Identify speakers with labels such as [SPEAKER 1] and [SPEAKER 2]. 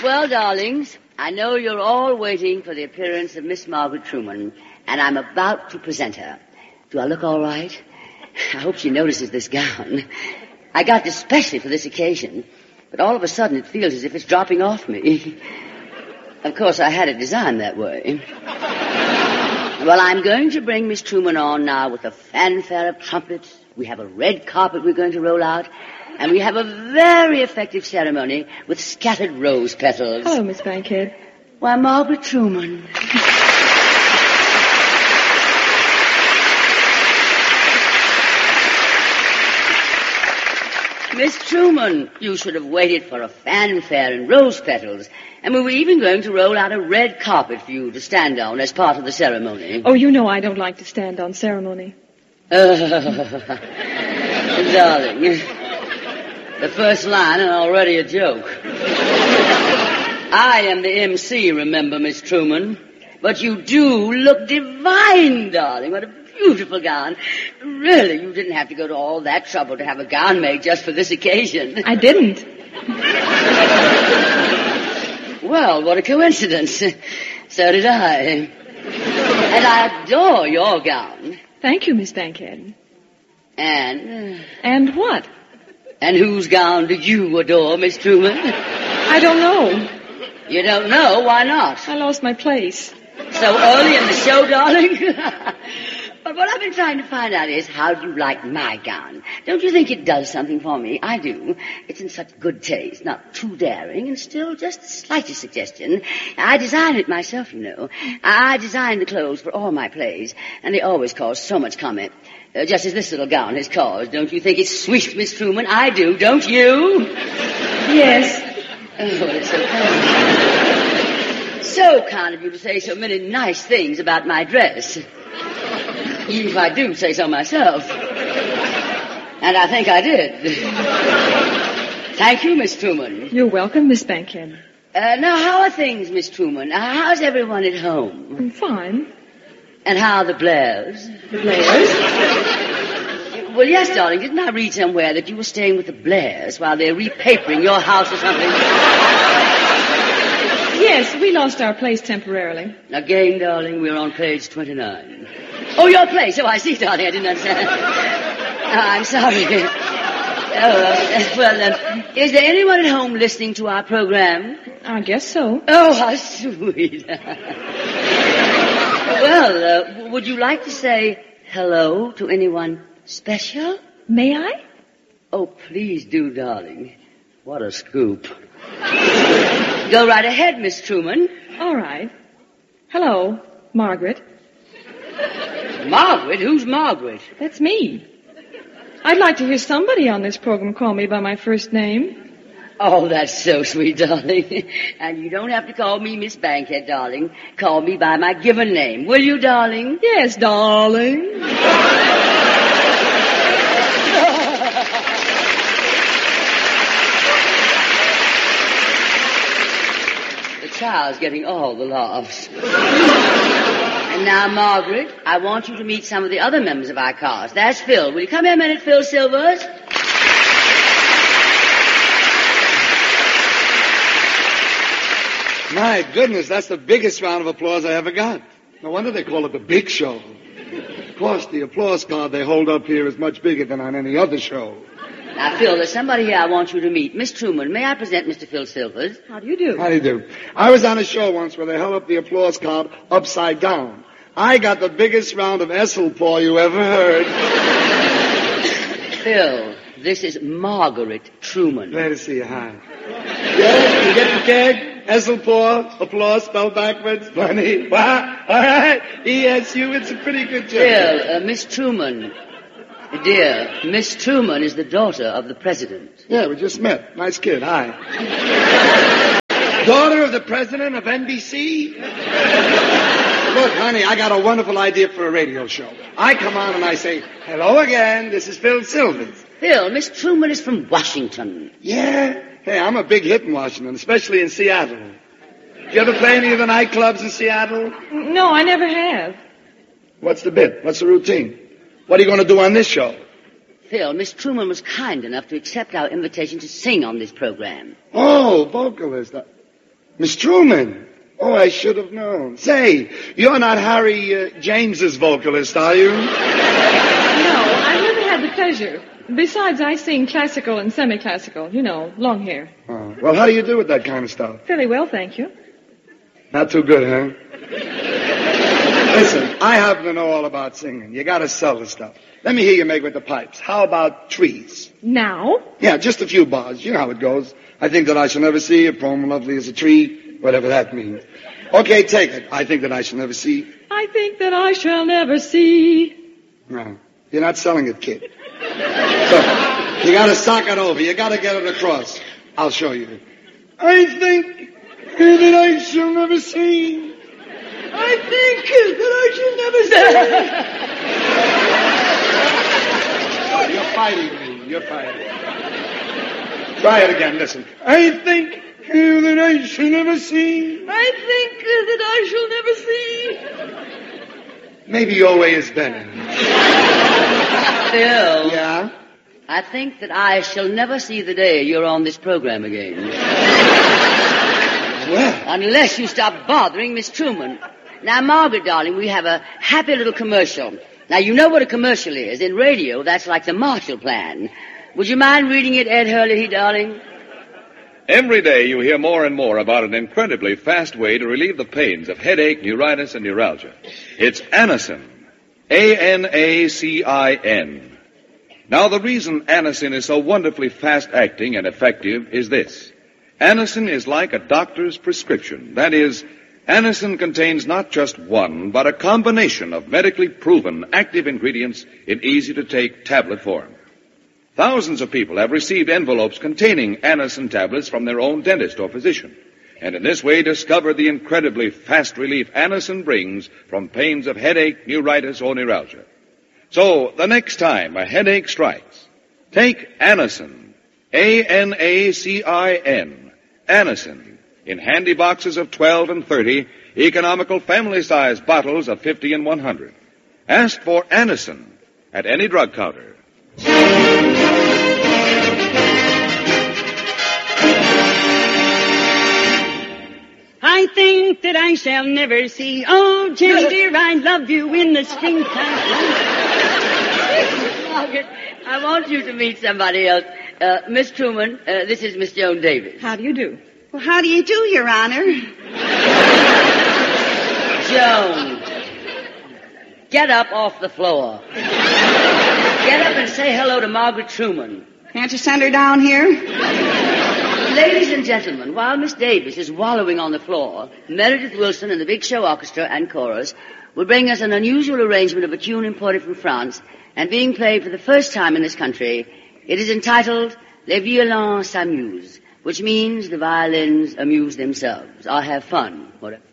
[SPEAKER 1] Well, darlings, I know you're all waiting for the appearance of Miss Margaret Truman, and I'm about to present her. Do I look all right? I hope she notices this gown. I got it especially for this occasion, but all of a sudden it feels as if it's dropping off me. Of course, I had it designed that way. Well, I'm going to bring Miss Truman on now with a fanfare of trumpets. We have a red carpet we're going to roll out. And we have a very effective ceremony with scattered rose petals.
[SPEAKER 2] Hello, Miss Bankhead.
[SPEAKER 1] Why, Margaret Truman. Miss Truman, you should have waited for a fanfare and rose petals. And we were even going to roll out a red carpet for you to stand on as part of the ceremony.
[SPEAKER 2] Oh, you know I don't like to stand on ceremony.
[SPEAKER 1] Darling... The first line and already a joke. I am the MC, remember, Miss Truman. But you do look divine, darling. What a beautiful gown. Really, you didn't have to go to all that trouble to have a gown made just for this occasion.
[SPEAKER 2] I didn't.
[SPEAKER 1] Well, what a coincidence. So did I. And I adore your gown.
[SPEAKER 2] Thank you, Miss Bankhead.
[SPEAKER 1] And?
[SPEAKER 2] And what?
[SPEAKER 1] And whose gown do you adore, Miss Truman?
[SPEAKER 2] I don't know.
[SPEAKER 1] You don't know? Why not?
[SPEAKER 2] I lost my place.
[SPEAKER 1] So early in the show, darling? But what I've been trying to find out is, how do you like my gown? Don't you think it does something for me? I do. It's in such good taste, not too daring, and still just the slightest suggestion. I designed it myself, you know. I designed the clothes for all my plays, and they always cause so much comment. Just as this little gown has caused. Don't you think it's sweet, Miss Truman? I do, don't you?
[SPEAKER 2] Yes.
[SPEAKER 1] Oh, it's so kind. So kind of you to say so many nice things about my dress. Even if I do say so myself. And I think I did. Thank you, Miss Truman.
[SPEAKER 2] You're welcome, Miss Bankhead.
[SPEAKER 1] Now, how are things, Miss Truman? How's everyone at home?
[SPEAKER 2] I'm fine.
[SPEAKER 1] And how are the Blairs?
[SPEAKER 2] The Blairs?
[SPEAKER 1] Well, yes, darling. Didn't I read somewhere that you were staying with the Blairs while they're repapering your house or something?
[SPEAKER 2] Yes, we lost our place temporarily.
[SPEAKER 1] Again, darling, we're on page 29. Oh, your place. Oh, I see, darling. I didn't understand. I'm sorry. Is there anyone at home listening to our program?
[SPEAKER 2] I guess so.
[SPEAKER 1] Oh, how sweet. Well, would you like to say hello to anyone special?
[SPEAKER 2] May I?
[SPEAKER 1] Oh, please do, darling. What a scoop. Go right ahead, Miss Truman.
[SPEAKER 2] All right. Hello, Margaret.
[SPEAKER 1] Margaret? Who's Margaret?
[SPEAKER 2] That's me. I'd like to hear somebody on this program call me by my first name.
[SPEAKER 1] Oh, that's so sweet, darling. And you don't have to call me Miss Bankhead, darling. Call me by my given name. Will you, darling?
[SPEAKER 2] Yes, darling.
[SPEAKER 1] The child's getting all the laughs. And now, Margaret, I want you to meet some of the other members of our cast. There's Phil. Will you come here a minute, Phil Silvers?
[SPEAKER 3] My goodness, that's the biggest round of applause I ever got. No wonder they call it the big show. Of course, the applause card they hold up here is much bigger than on any other show.
[SPEAKER 1] Now, Phil, there's somebody here I want you to meet. Miss Truman, may I present Mr. Phil Silvers?
[SPEAKER 2] How do you do?
[SPEAKER 3] How do you do? I was on a show once where they held up the applause card upside down. I got the biggest round of Esselpaw you ever heard.
[SPEAKER 1] Phil, this is Margaret Truman.
[SPEAKER 3] Glad to see you. Hi. Yes, you get the gag? Esselpaw, applause spelled backwards. Funny. What? All right. ESU, it's a pretty good joke.
[SPEAKER 1] Phil, Miss Truman. Dear, Miss Truman is the daughter of the president.
[SPEAKER 3] Yeah, we just met. Nice kid. Hi. Daughter of the president of NBC? Look, honey, I got a wonderful idea for a radio show. I come on and I say, hello again, this is Phil Silvers.
[SPEAKER 1] Phil, Miss Truman is from Washington.
[SPEAKER 3] Yeah? Hey, I'm a big hit in Washington, especially in Seattle. You ever play any of the nightclubs in Seattle?
[SPEAKER 2] No, I never have.
[SPEAKER 3] What's the bit? What's the routine? What are you going to do on this show?
[SPEAKER 1] Phil, Miss Truman was kind enough to accept our invitation to sing on this program.
[SPEAKER 3] Oh, vocalist. Miss Truman. Oh, I should have known. Say, you're not Harry James's vocalist, are you?
[SPEAKER 2] No, I never had the pleasure. Besides, I sing classical and semi-classical. You know, long hair.
[SPEAKER 3] Oh, well, how do you do with that kind of stuff?
[SPEAKER 2] Fairly well, thank you.
[SPEAKER 3] Not too good, huh? Listen, I happen to know all about singing. You gotta sell the stuff. Let me hear you make with the pipes. How about trees?
[SPEAKER 2] Now?
[SPEAKER 3] Yeah, just a few bars. You know how it goes. I think that I shall never see a poem lovely as a tree, whatever that means. Okay, take it. I think that I shall never see.
[SPEAKER 2] I think that I shall never see.
[SPEAKER 3] No, you're not selling it, kid. Look, you gotta sock it over. You gotta get it across. I'll show you. I think that I shall never see. I think that I shall never see. You're fighting me. You're fighting. Try it again. Listen. I think that I shall never see.
[SPEAKER 2] I think that I shall never see.
[SPEAKER 3] Maybe your way is better.
[SPEAKER 1] Phil.
[SPEAKER 3] Yeah?
[SPEAKER 1] I think that I shall never see the day you're on this program again.
[SPEAKER 3] Well.
[SPEAKER 1] Unless you stop bothering Miss Truman. Now, Margaret, darling, we have a happy little commercial. Now, you know what a commercial is. In radio, that's like the Marshall Plan. Would you mind reading it, Ed Hurley, darling?
[SPEAKER 4] Every day you hear more and more about an incredibly fast way to relieve the pains of headache, neuritis, and neuralgia. It's Anacin. A-N-A-C-I-N. Now, the reason Anacin is so wonderfully fast-acting and effective is this. Anacin is like a doctor's prescription. That is, Anacin contains not just one, but a combination of medically proven active ingredients in easy-to-take tablet form. Thousands of people have received envelopes containing Anacin tablets from their own dentist or physician, and in this way discovered the incredibly fast relief Anacin brings from pains of headache, neuritis, or neuralgia. So, the next time a headache strikes, take Anacin, A-N-A-C-I-N, Anacin, in handy boxes of 12 and 30, economical family-sized bottles of 50 and 100. Ask for Anacin at any drug counter.
[SPEAKER 5] I think that I shall never see. Oh, Jenny dear, I love you in the springtime.
[SPEAKER 1] Margaret, I want you to meet somebody else. Miss Truman, this is Miss Joan Davis.
[SPEAKER 2] How do you do?
[SPEAKER 5] Well, how do you do, Your Honor?
[SPEAKER 1] Joan, get up off the floor. Get up and say hello to Margaret Truman.
[SPEAKER 5] Can't you send her down here?
[SPEAKER 1] Ladies and gentlemen, while Miss Davis is wallowing on the floor, Meredith Wilson and the Big Show Orchestra and Chorus will bring us an unusual arrangement of a tune imported from France and being played for the first time in this country. It is entitled Les Violons s'amusent, which means the violins amuse themselves or have fun, whatever.